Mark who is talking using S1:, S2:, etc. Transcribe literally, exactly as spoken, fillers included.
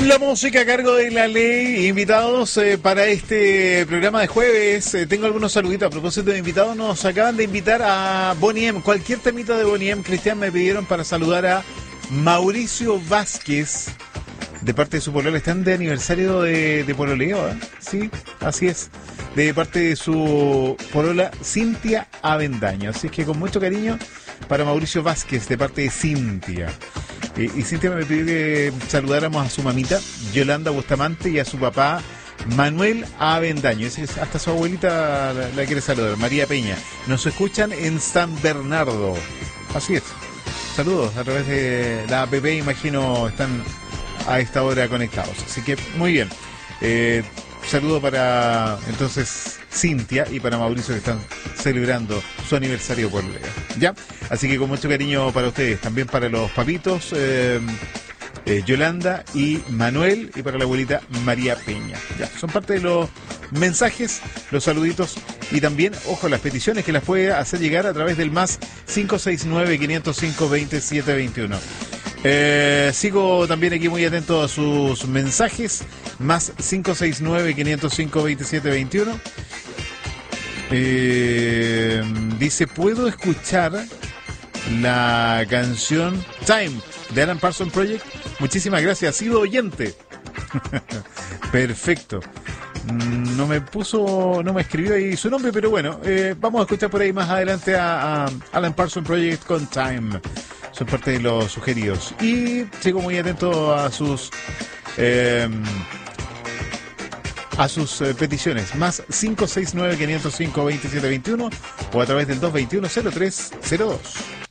S1: La música a cargo de La Ley. Invitados eh, para este programa de jueves. Eh, tengo algunos saluditos a propósito de invitados. Nos acaban de invitar a Bonnie M. Cualquier temita de Bonnie M. Cristian, me pidieron para saludar a Mauricio Vázquez. De parte de su polola. Están de aniversario de, de pololeo, ¿eh? Sí, así es. De parte de su polola Cintia Avendaño. Así es que con mucho cariño para Mauricio Vázquez, de parte de Cintia. Eh, y Cintia me pidió que saludáramos a su mamita, Yolanda Bustamante, y a su papá, Manuel Avendaño. Es, es, hasta su abuelita la, la quiere saludar, María Peña. Nos escuchan en San Bernardo. Así es. Saludos a través de la app, imagino están a esta hora conectados. Así que muy bien. Eh, saludo para entonces Cintia y para Mauricio, que están celebrando su aniversario por Leo. ¿Ya? Así que con mucho cariño para ustedes, también para los papitos, eh, eh, Yolanda y Manuel, y para la abuelita María Peña. Ya, son parte de los mensajes, los saluditos y también, ojo, las peticiones que las puede hacer llegar a través del más cinco seis nueve, quinientos cinco, veintisiete veintiuno. Eh, sigo también aquí muy atento a sus mensajes, más cinco seis nueve, quinientos cinco, veintisiete veintiuno. Eh, dice, ¿puedo escuchar la canción Time de Alan Parsons Project? Muchísimas gracias, ha sido oyente. Perfecto. No me puso, no me escribió ahí su nombre, pero bueno, eh, vamos a escuchar por ahí más adelante a, a Alan Parsons Project con Time. Son parte de los sugeridos. Y sigo muy atento a sus eh, a sus eh, peticiones. Más cinco seis nueve, quinientos cinco, veintisiete veintiuno o a través del dos veintiuno, cero tres cero dos.